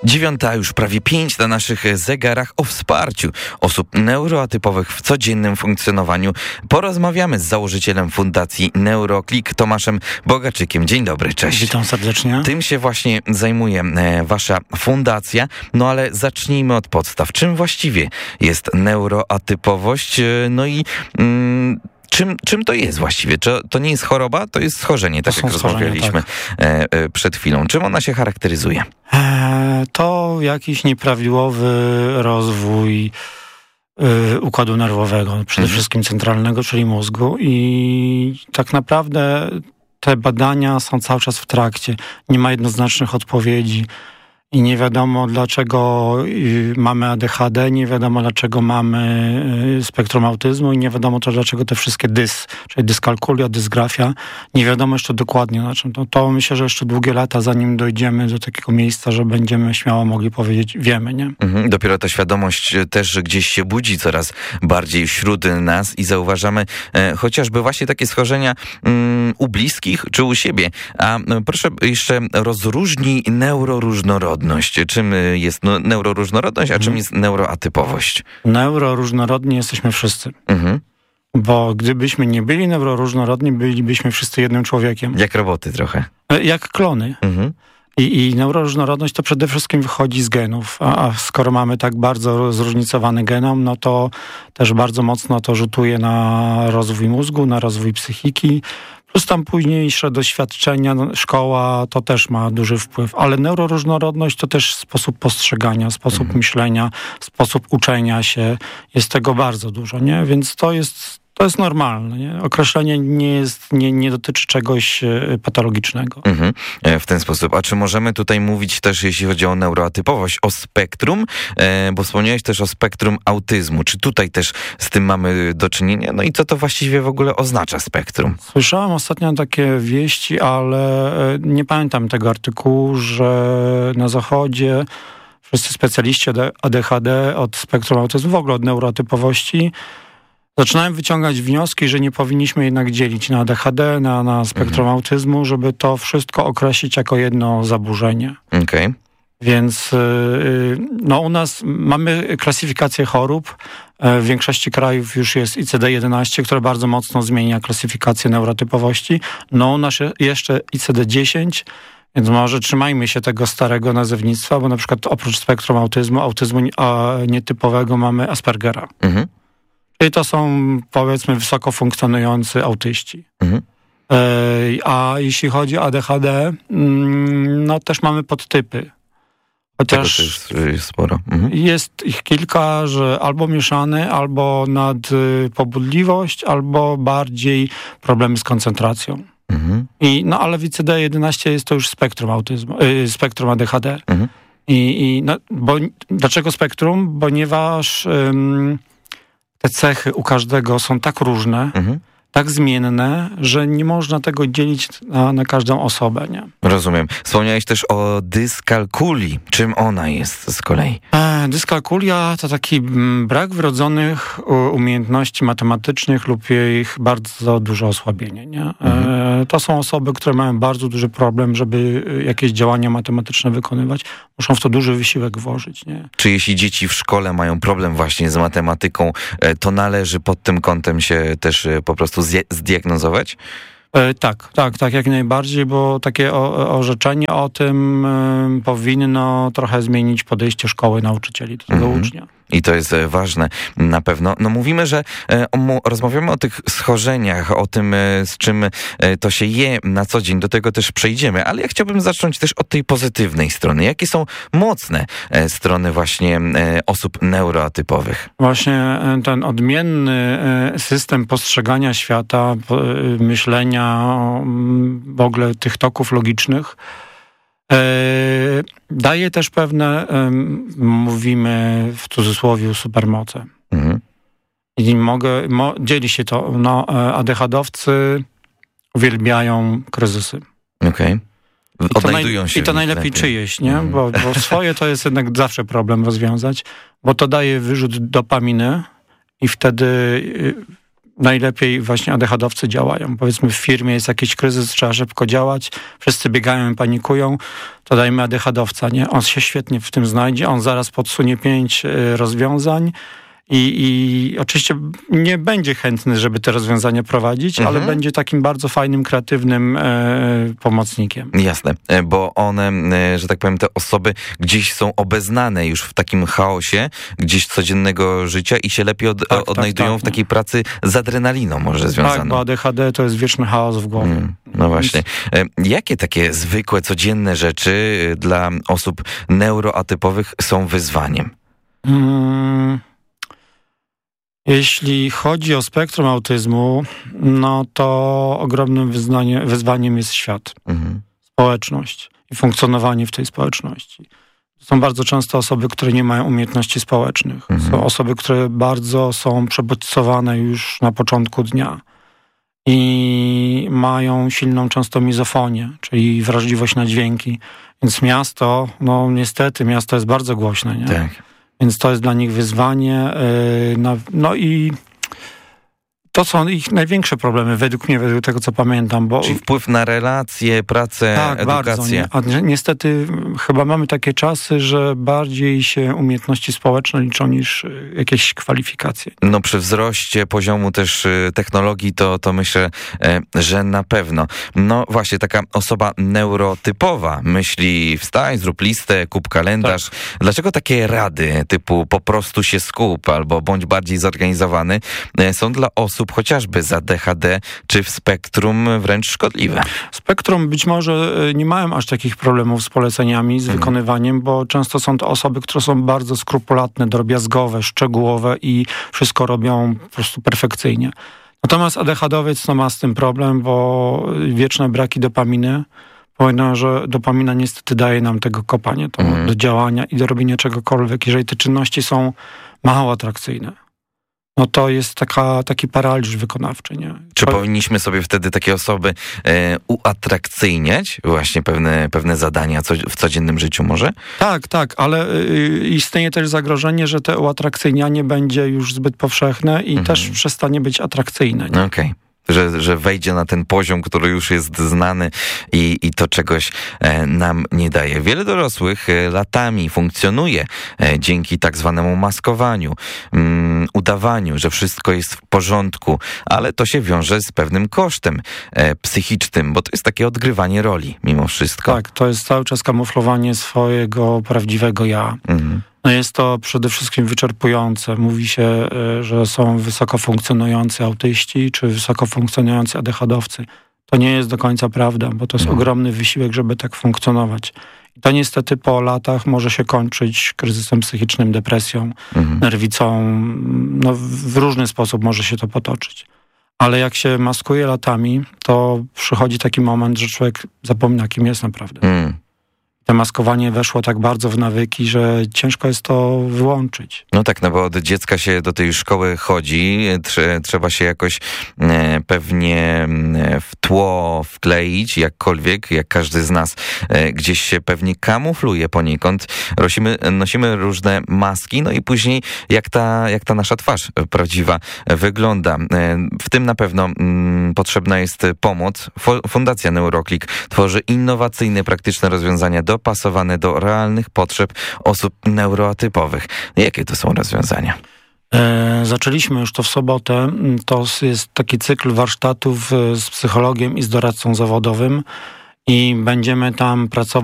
9, już prawie 5 na naszych zegarach. O wsparciu osób neuroatypowych w codziennym funkcjonowaniu porozmawiamy z założycielem Fundacji Neuroklik, Tomaszem Bogaczykiem. Dzień dobry, cześć. Witam serdecznie. Tym się właśnie zajmuje wasza fundacja, no ale zacznijmy od podstaw. Czym właściwie jest neuroatypowość? No i czym to jest właściwie? Czy to nie jest choroba? To jest schorzenie, tak jak rozmawialiśmy przed chwilą. Czym ona się charakteryzuje? To jakiś nieprawidłowy rozwój układu nerwowego, przede wszystkim centralnego, czyli mózgu, i tak naprawdę te badania są cały czas w trakcie. Nie ma jednoznacznych odpowiedzi i nie wiadomo, dlaczego mamy ADHD, nie wiadomo, dlaczego mamy spektrum autyzmu i nie wiadomo też, dlaczego te wszystkie czyli dyskalkulia, dysgrafia, nie wiadomo jeszcze dokładnie na czym. To myślę, że jeszcze długie lata, zanim dojdziemy do takiego miejsca, że będziemy śmiało mogli powiedzieć, wiemy, nie? Dopiero ta świadomość też gdzieś się budzi coraz bardziej wśród nas i zauważamy chociażby właśnie takie schorzenia u bliskich czy u siebie. A proszę jeszcze rozróżnij neuroróżnorodność. Czym jest neuroróżnorodność, a czym jest neuroatypowość? Neuroróżnorodni jesteśmy wszyscy. Bo gdybyśmy nie byli neuroróżnorodni, bylibyśmy wszyscy jednym człowiekiem. Jak roboty trochę. Jak klony. I neuroróżnorodność to przede wszystkim wychodzi z genów. A skoro mamy tak bardzo zróżnicowany genom, no to też bardzo mocno to rzutuje na rozwój mózgu, na rozwój psychiki. Plus tam późniejsze doświadczenia, szkoła, to też ma duży wpływ. Ale neuroróżnorodność to też sposób postrzegania, sposób myślenia, sposób uczenia się. Jest tego bardzo dużo, nie? Więc to jest normalne, nie? Określenie nie dotyczy czegoś patologicznego. W ten sposób. A czy możemy tutaj mówić też, jeśli chodzi o neuroatypowość, o spektrum? Bo wspomniałeś też o spektrum autyzmu. Czy tutaj też z tym mamy do czynienia? No i co to właściwie w ogóle oznacza spektrum? Słyszałem ostatnio takie wieści, ale nie pamiętam tego artykułu, że na Zachodzie wszyscy specjaliści ADHD od spektrum autyzmu, w ogóle od neuroatypowości, zaczynałem wyciągać wnioski, że nie powinniśmy jednak dzielić na ADHD, na spektrum autyzmu, żeby to wszystko określić jako jedno zaburzenie. Okej. Więc u nas mamy klasyfikację chorób. W większości krajów już jest ICD-11, które bardzo mocno zmienia klasyfikację neurotypowości. No u nas jeszcze ICD-10, więc może trzymajmy się tego starego nazewnictwa, bo na przykład oprócz spektrum autyzmu nietypowego mamy Aspergera. Czyli to są, powiedzmy, wysoko funkcjonujący autyści. A jeśli chodzi o ADHD, no też mamy podtypy. Chociaż tego też jest sporo. Jest ich kilka, że albo mieszany, albo nadpobudliwość, albo bardziej problemy z koncentracją. Ale w ICD-11 jest to już spektrum autyzmu, spektrum ADHD. Dlaczego spektrum? Ponieważ te cechy u każdego są tak różne, tak zmienne, że nie można tego dzielić na każdą osobę, nie? Rozumiem. Wspomniałeś też o dyskalkulii. Czym ona jest z kolei? Dyskalkulia to taki brak wrodzonych umiejętności matematycznych lub ich bardzo duże osłabienie, nie? To są osoby, które mają bardzo duży problem, żeby jakieś działania matematyczne wykonywać. Muszą w to duży wysiłek włożyć, nie? Czy jeśli dzieci w szkole mają problem właśnie z matematyką, to należy pod tym kątem się też po prostu zdiagnozować? Tak, jak najbardziej, bo takie orzeczenie o tym powinno trochę zmienić podejście szkoły, nauczycieli do tego ucznia. I to jest ważne na pewno. No mówimy, że rozmawiamy o tych schorzeniach, o tym, z czym to się je na co dzień. Do tego też przejdziemy, ale ja chciałbym zacząć też od tej pozytywnej strony. Jakie są mocne strony właśnie osób neuroatypowych? Właśnie ten odmienny system postrzegania świata, myślenia, w ogóle tych toków logicznych, daje też pewne, mówimy w cudzysłowie, supermoce. I dzieli się to. ADHD-owcy uwielbiają kryzysy. Okej. Odnajdują się. I to najlepiej czyjeś, nie? Bo swoje to jest jednak zawsze problem rozwiązać, bo to daje wyrzut dopaminy i wtedy najlepiej właśnie ADHD-owcy działają. Powiedzmy w firmie jest jakiś kryzys, trzeba szybko działać, wszyscy biegają i panikują, to dajmy ADHD-owca, nie? On się świetnie w tym znajdzie, on zaraz podsunie 5 rozwiązań i oczywiście nie będzie chętny, żeby te rozwiązania prowadzić, ale będzie takim bardzo fajnym, kreatywnym pomocnikiem. Jasne, bo one, że tak powiem, te osoby gdzieś są obeznane już w takim chaosie gdzieś codziennego życia i się lepiej odnajdują w takiej pracy z adrenaliną może związaną. Tak, bo ADHD to jest wieczny chaos w głowie. No właśnie. Jakie takie zwykłe, codzienne rzeczy dla osób neuroatypowych są wyzwaniem? Jeśli chodzi o spektrum autyzmu, no to ogromnym wyzwaniem jest świat, społeczność i funkcjonowanie w tej społeczności. Są bardzo często osoby, które nie mają umiejętności społecznych. Są osoby, które bardzo są przebodźcowane już na początku dnia i mają silną często mizofonię, czyli wrażliwość na dźwięki. Więc miasto, no niestety miasto jest bardzo głośne, nie? Tak. Więc to jest dla nich wyzwanie. No i to są ich największe problemy, według mnie, według tego, co pamiętam. Czyli wpływ na relacje, pracę, tak, edukację. Bardzo, nie? A niestety chyba mamy takie czasy, że bardziej się umiejętności społeczne liczą niż jakieś kwalifikacje. No przy wzroście poziomu też technologii to myślę, że na pewno. No właśnie, taka osoba neurotypowa myśli wstań, zrób listę, kup kalendarz. Tak. Dlaczego takie rady typu po prostu się skup albo bądź bardziej zorganizowany są dla osób chociażby z ADHD czy w spektrum wręcz szkodliwe? Spektrum być może nie mają aż takich problemów z poleceniami, z wykonywaniem, bo często są to osoby, które są bardzo skrupulatne, drobiazgowe, szczegółowe i wszystko robią po prostu perfekcyjnie. Natomiast ADHD-owiec ma z tym problem, bo wieczne braki dopaminy powodują, że dopamina niestety daje nam tego kopania do działania i do robienia czegokolwiek. Jeżeli te czynności są mało atrakcyjne, no to jest taki paraliż wykonawczy, nie? Czy powinniśmy sobie wtedy takie osoby uatrakcyjniać właśnie pewne zadania w codziennym życiu może? Tak, ale istnieje też zagrożenie, że to uatrakcyjnianie będzie już zbyt powszechne i też przestanie być atrakcyjne. Okej. Że wejdzie na ten poziom, który już jest znany i to czegoś nam nie daje. Wiele dorosłych latami funkcjonuje dzięki tak zwanemu maskowaniu, udawaniu, że wszystko jest w porządku, ale to się wiąże z pewnym kosztem psychicznym, bo to jest takie odgrywanie roli mimo wszystko. Tak, to jest cały czas kamuflowanie swojego prawdziwego ja. No jest to przede wszystkim wyczerpujące. Mówi się, że są wysoko funkcjonujący autyści czy wysoko funkcjonujący ADHD-owcy. To nie jest do końca prawda, bo to jest ogromny wysiłek, żeby tak funkcjonować. I to niestety po latach może się kończyć kryzysem psychicznym, depresją, nerwicą. No, w różny sposób może się to potoczyć. Ale jak się maskuje latami, to przychodzi taki moment, że człowiek zapomina, kim jest naprawdę. To maskowanie weszło tak bardzo w nawyki, że ciężko jest to wyłączyć. No tak, no bo od dziecka się do tej szkoły chodzi, trzeba się jakoś pewnie w tło wkleić, jakkolwiek, jak każdy z nas gdzieś się pewnie kamufluje poniekąd. Nosimy różne maski, no i później jak ta nasza twarz prawdziwa wygląda. W tym na pewno potrzebna jest pomoc. Fundacja Neuroklik tworzy innowacyjne, praktyczne rozwiązania dopasowane do realnych potrzeb osób neuroatypowych. Jakie to są rozwiązania? Zaczęliśmy już to w sobotę. To jest taki cykl warsztatów z psychologiem i z doradcą zawodowym i będziemy tam pracować